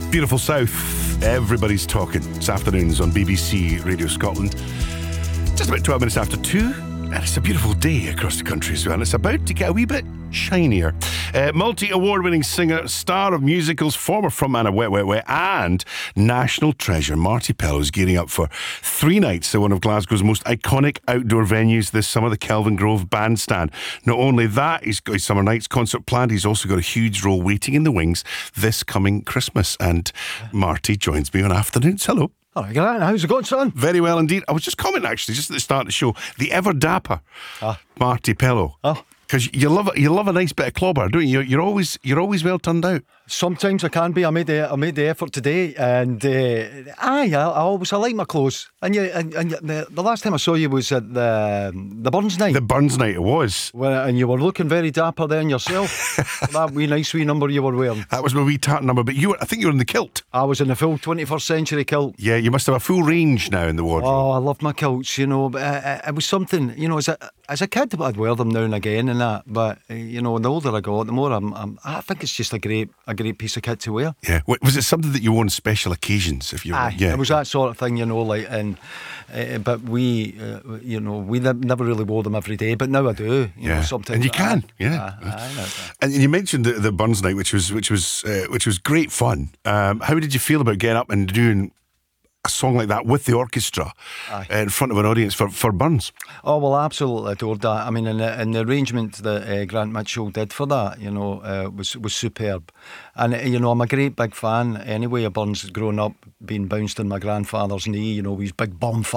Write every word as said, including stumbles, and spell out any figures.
Beautiful South, everybody's talking. This afternoon's on B B C Radio Scotland. Just about twelve minutes after two, and it's a beautiful day across the country as well. And it's about to get a wee bit shinier. Uh, multi-award winning singer, star of musicals, former frontman of Wet Wet Wet, and national treasure Marti Pellow is gearing up for three nights at one of Glasgow's most iconic outdoor venues this summer, the Kelvin Grove Bandstand. Not only that, he's got his summer nights concert planned, he's also got a huge role waiting in the wings this coming Christmas. And Marty joins me on Afternoons. Hello. All right, Grant, how's it going, son? Very well indeed. I was just commenting actually, just at the start of the show, the ever dapper Ah. Marti Pellow. Oh. Because you love you love a nice bit of clobber, don't you? You're, you're always you're always well turned out. Sometimes I can be. I made the I made the effort today, and uh, aye, I, I always I like my clothes. And you and, and the, the last time I saw you was at the the Burns night. The Burns night it was. Well, and you were looking very dapper then yourself. That wee nice wee number you were wearing. That was my wee tartan number, but you were, I think you were in the kilt. I was in the full twenty-first century kilt. Yeah, you must have a full range now in the wardrobe. Oh, I love my kilts, you know. But uh, it was something, you know, as a as a kid, I'd wear them now and again and that. But uh, you know, the older I got, the more I'm, I'm. I think it's just a great a great piece of kit to wear. Yeah, was it something that you wore on special occasions? If you, Aye, yeah, it was that sort of thing, you know. Like, and uh, but we, uh, you know, we ne- never really wore them every day. But now I do. You yeah, know, sometimes and you I- can, yeah. Aye, aye, no, And you mentioned the, the Burns night, which was which was uh, which was great fun. Um, how did you feel about getting up and doing a song like that with the orchestra uh, in front of an audience for, for Burns? Oh, well, I absolutely adored that. I mean, and the, and the arrangement that uh, Grant Mitchell did for that, you know, uh, was was superb. And, uh, you know, I'm a great big fan anyway of Burns, growing up, being bounced on my grandfather's knee, you know, with his big bum